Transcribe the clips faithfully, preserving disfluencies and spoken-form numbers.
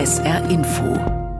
S R Info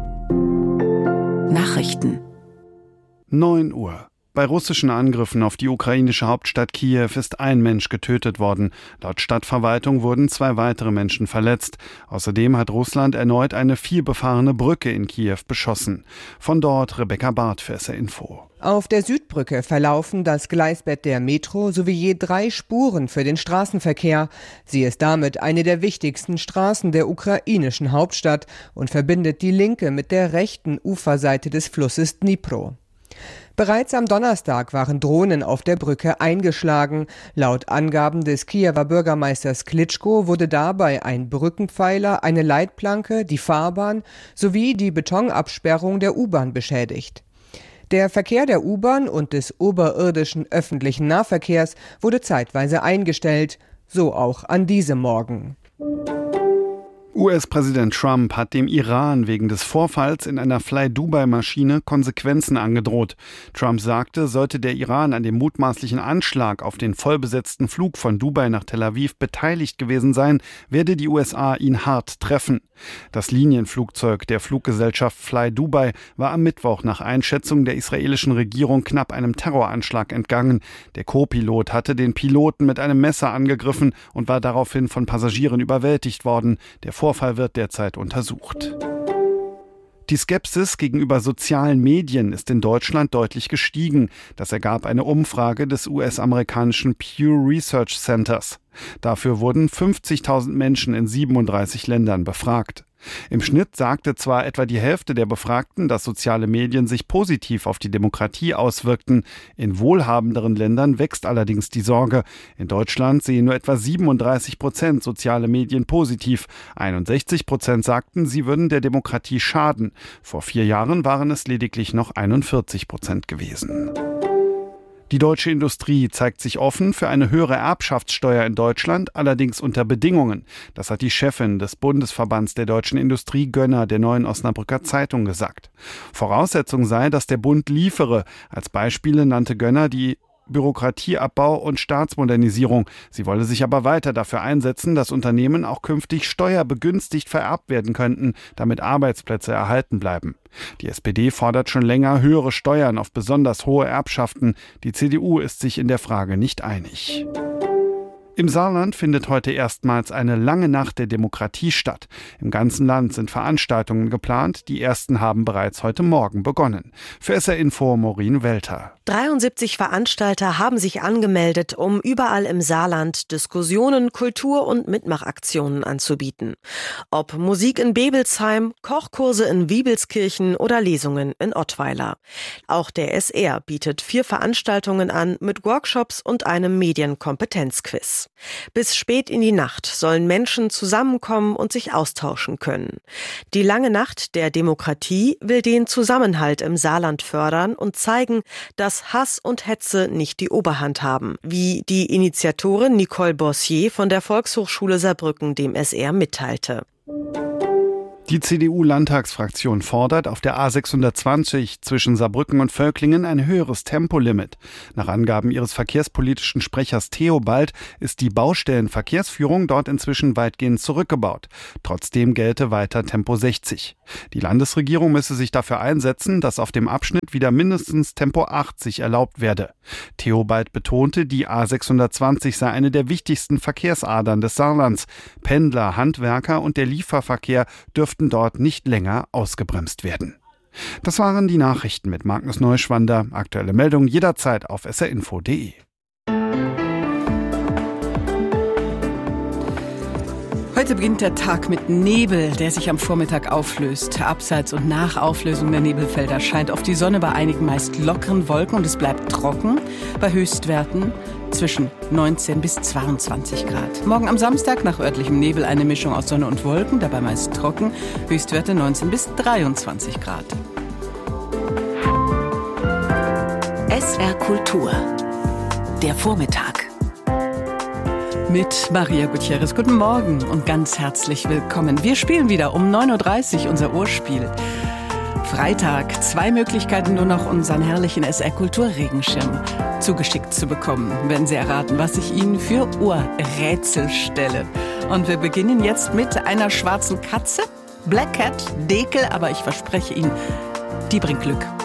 Nachrichten neun Uhr. Bei russischen Angriffen auf die ukrainische Hauptstadt Kiew ist ein Mensch getötet worden. Laut Stadtverwaltung wurden zwei weitere Menschen verletzt. Außerdem hat Russland erneut eine vielbefahrene Brücke in Kiew beschossen. Von dort Rebecca Barth für S R Info. Auf der Südbrücke verlaufen das Gleisbett der Metro sowie je drei Spuren für den Straßenverkehr. Sie ist damit eine der wichtigsten Straßen der ukrainischen Hauptstadt und verbindet die linke mit der rechten Uferseite des Flusses Dnipro. Bereits am Donnerstag waren Drohnen auf der Brücke eingeschlagen. Laut Angaben des Kiewer Bürgermeisters Klitschko wurde dabei ein Brückenpfeiler, eine Leitplanke, die Fahrbahn sowie die Betonabsperrung der U-Bahn beschädigt. Der Verkehr der U-Bahn und des oberirdischen öffentlichen Nahverkehrs wurde zeitweise eingestellt, so auch an diesem Morgen. U S-Präsident Trump hat dem Iran wegen des Vorfalls in einer Fly-Dubai-Maschine Konsequenzen angedroht. Trump sagte, sollte der Iran an dem mutmaßlichen Anschlag auf den vollbesetzten Flug von Dubai nach Tel Aviv beteiligt gewesen sein, werde die U S A ihn hart treffen. Das Linienflugzeug der Fluggesellschaft Fly Dubai war am Mittwoch nach Einschätzung der israelischen Regierung knapp einem Terroranschlag entgangen. Der Co-Pilot hatte den Piloten mit einem Messer angegriffen und war daraufhin von Passagieren überwältigt worden. Der Vorfall wird derzeit untersucht. Die Skepsis gegenüber sozialen Medien ist in Deutschland deutlich gestiegen. Das ergab eine Umfrage des U S-amerikanischen Pew Research Centers. Dafür wurden fünfzigtausend Menschen in siebenunddreißig Ländern befragt. Im Schnitt sagte zwar etwa die Hälfte der Befragten, dass soziale Medien sich positiv auf die Demokratie auswirkten. In wohlhabenderen Ländern wächst allerdings die Sorge. In Deutschland sehen nur etwa siebenunddreißig Prozent soziale Medien positiv. einundsechzig Prozent sagten, sie würden der Demokratie schaden. Vor vier Jahren waren es lediglich noch einundvierzig Prozent gewesen. Die deutsche Industrie zeigt sich offen für eine höhere Erbschaftssteuer in Deutschland, allerdings unter Bedingungen. Das hat die Chefin des Bundesverbands der deutschen Industrie, Gönner, der Neuen Osnabrücker Zeitung gesagt. Voraussetzung sei, dass der Bund liefere. Als Beispiele nannte Gönner die Bürokratieabbau und Staatsmodernisierung. Sie wolle sich aber weiter dafür einsetzen, dass Unternehmen auch künftig steuerbegünstigt vererbt werden könnten, damit Arbeitsplätze erhalten bleiben. Die S P D fordert schon länger höhere Steuern auf besonders hohe Erbschaften. Die C D U ist sich in der Frage nicht einig. Im Saarland findet heute erstmals eine lange Nacht der Demokratie statt. Im ganzen Land sind Veranstaltungen geplant. Die ersten haben bereits heute Morgen begonnen. Für S R Info Maureen Welter. dreiundsiebzig Veranstalter haben sich angemeldet, um überall im Saarland Diskussionen, Kultur- und Mitmachaktionen anzubieten. Ob Musik in Bebelsheim, Kochkurse in Wiebelskirchen oder Lesungen in Ottweiler. Auch der S R bietet vier Veranstaltungen an mit Workshops und einem Medienkompetenzquiz. Bis spät in die Nacht sollen Menschen zusammenkommen und sich austauschen können. Die lange Nacht der Demokratie will den Zusammenhalt im Saarland fördern und zeigen, dass Hass und Hetze nicht die Oberhand haben, wie die Initiatorin Nicole Bossier von der Volkshochschule Saarbrücken dem S R mitteilte. Die C D U-Landtagsfraktion fordert auf der A sechshundertzwanzig zwischen Saarbrücken und Völklingen ein höheres Tempolimit. Nach Angaben ihres verkehrspolitischen Sprechers Theobald ist die Baustellenverkehrsführung dort inzwischen weitgehend zurückgebaut. Trotzdem gelte weiter Tempo sechzig. Die Landesregierung müsse sich dafür einsetzen, dass auf dem Abschnitt wieder mindestens Tempo achtzig erlaubt werde. Theobald betonte, die A sechshundertzwanzig sei eine der wichtigsten Verkehrsadern des Saarlands. Pendler, Handwerker und der Lieferverkehr dürften dort nicht länger ausgebremst werden. Das waren die Nachrichten mit Magnus Neuschwander. Aktuelle Meldungen jederzeit auf s r info punkt d e. Heute beginnt der Tag mit Nebel, der sich am Vormittag auflöst. Abseits und nach Auflösung der Nebelfelder scheint auf die Sonne, bei einigen meist lockeren Wolken, und es bleibt trocken bei Höchstwerten zwischen neunzehn bis zweiundzwanzig Grad. Morgen am Samstag nach örtlichem Nebel eine Mischung aus Sonne und Wolken, dabei meist trocken, Höchstwerte neunzehn bis dreiundzwanzig Grad. S R Kultur. Der Vormittag. Mit Maria Gutierrez. Guten Morgen und ganz herzlich willkommen. Wir spielen wieder um neun Uhr dreißig unser Urspiel. Freitag, zwei Möglichkeiten nur noch, unseren herrlichen S R Kultur-Regenschirm zugeschickt zu bekommen, wenn Sie erraten, was ich Ihnen für Ohrrätsel stelle. Und wir beginnen jetzt mit einer schwarzen Katze Black Cat, Dekel, aber ich verspreche Ihnen, die bringt Glück.